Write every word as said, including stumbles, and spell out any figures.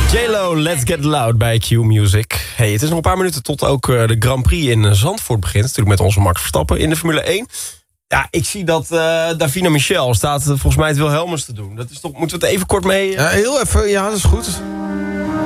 J-Lo, Let's Get Loud bij Q Music. Hey, het is nog een paar minuten tot ook uh, de Grand Prix in Zandvoort begint. Natuurlijk met onze Max Verstappen in de Formule één. Ja, ik zie dat uh, Davina Michel staat uh, volgens mij het Wilhelmus te doen. Dat is toch, moeten we het even kort mee... Uh... Ja, heel even, ja, dat is goed.